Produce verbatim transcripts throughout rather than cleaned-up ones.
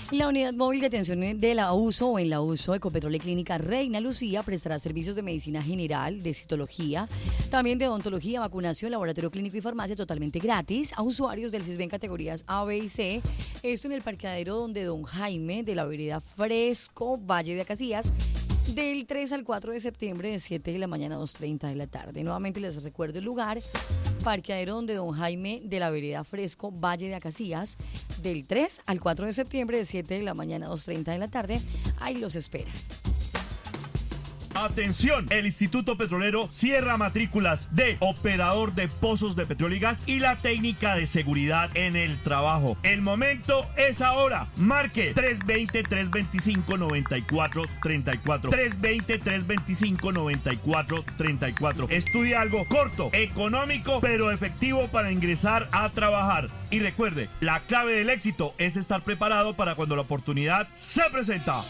La unidad móvil de atención de la uso o en la uso Ecopetrol y Clínica Reina Lucía prestará servicios de medicina general, de citología, también de odontología, vacunación, laboratorio clínico y farmacia totalmente gratis a usuarios del CISBEN categorías A, B y C. Esto en el parqueadero donde Don Jaime de la vereda Fresco, Valle de Acacías, del tres al cuatro de septiembre de siete de la mañana a dos y media de la tarde. Nuevamente les recuerdo el lugar, parqueadero donde Don Jaime de la vereda Fresco, Valle de Acacías, del tres al cuatro de septiembre de siete de la mañana a dos y media de la tarde. Ahí los espera. Atención, el Instituto Petrolero cierra matrículas de operador de pozos de petróleo y gas y la técnica de seguridad en el trabajo. El momento es ahora. Marque tres dos cero, tres dos cinco, nueve cuatro tres cuatro. tres dos cero, tres dos cinco, nueve cuatro tres cuatro. Estudia algo corto, económico, pero efectivo para ingresar a trabajar. Y recuerde, la clave del éxito es estar preparado para cuando la oportunidad se presenta.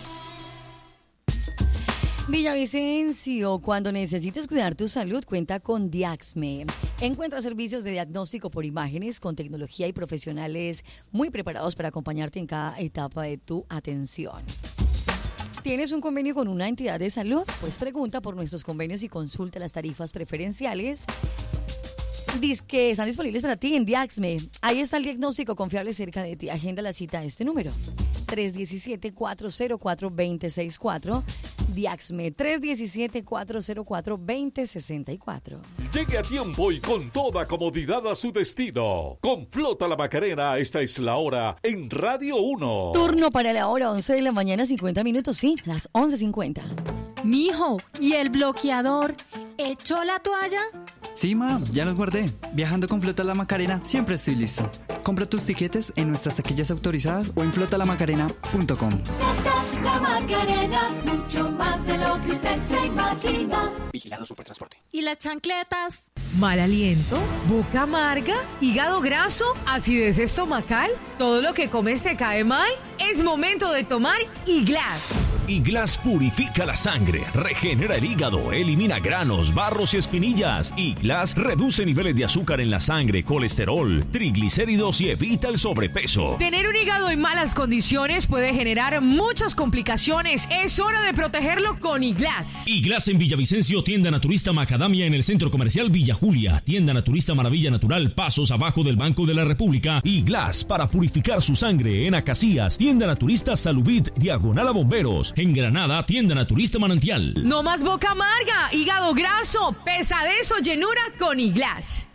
Villavicencio, cuando necesites cuidar tu salud, cuenta con Diaxme. Encuentra servicios de diagnóstico por imágenes con tecnología y profesionales muy preparados para acompañarte en cada etapa de tu atención. ¿Tienes un convenio con una entidad de salud? Pues pregunta por nuestros convenios y consulta las tarifas preferenciales que están disponibles para ti en Diaxme. Ahí está el diagnóstico confiable cerca de ti. Agenda la cita a este número. tres uno siete, cuatro cero cuatro, dos cero seis cuatro. Diaxme tres uno siete, cuatro cero cuatro, dos cero seis cuatro. Llegue a tiempo y con toda comodidad a su destino. Con Flota La Macarena, esta es la hora en Radio uno. Turno para la hora once de la mañana, cincuenta minutos, sí, las once cincuenta. Mijo, ¿y el bloqueador? ¿Echó la toalla? Sí, ma, ya los guardé. Viajando con Flota La Macarena, siempre estoy listo. Compra tus tiquetes en nuestras taquillas autorizadas o en flota la macarena punto com. Flota La Macarena, mucho más de lo que usted se imagina. Vigilado Supertransporte. ¿Y las chancletas? Mal aliento, boca amarga, hígado graso, acidez estomacal, todo lo que comes te cae mal. Es momento de tomar Iglas. Iglas purifica la sangre, regenera el hígado, elimina granos, barros y espinillas. Iglas reduce niveles de azúcar en la sangre, colesterol, triglicéridos y evita el sobrepeso. Tener un hígado en malas condiciones puede generar muchas complicaciones. Es hora de protegerlo con Iglas. Iglas en Villavicencio, tienda naturista Macadamia en el Centro Comercial Villa Julia, tienda naturista Maravilla Natural, pasos abajo del Banco de la República. Iglas para purificar su sangre en Acacías, tienda naturista Salubit, diagonal a Bomberos. En Granada, tienda naturista Manantial. No más boca amarga, hígado graso, pesadez o llenura con Iglas.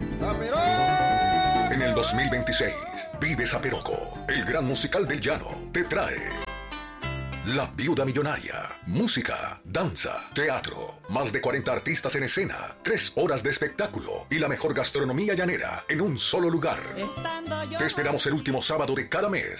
En el dos mil veintiséis, vive Zaperoco, el gran musical del llano, te trae La Viuda Millonaria, música, danza, teatro, más de cuarenta artistas en escena, tres horas de espectáculo y la mejor gastronomía llanera en un solo lugar. Te esperamos el último sábado de cada mes